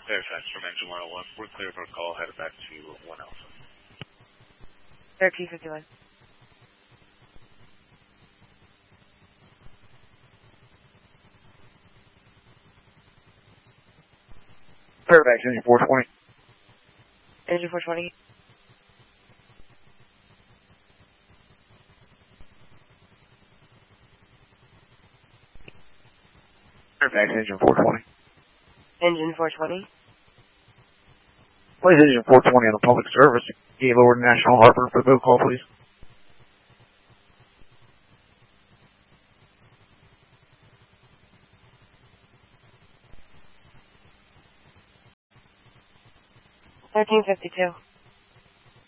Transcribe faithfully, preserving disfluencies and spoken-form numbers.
Fairfax from engine one oh one. We're clear for a call headed back to one Alpha. thirteen fifty-one. Fairfax, engine four twenty. Engine four twenty. Fairfax, engine four twenty. Engine four twenty. Place engine four twenty on the public service. Gaylord National Harbor for the bill call, please. thirteen fifty-two.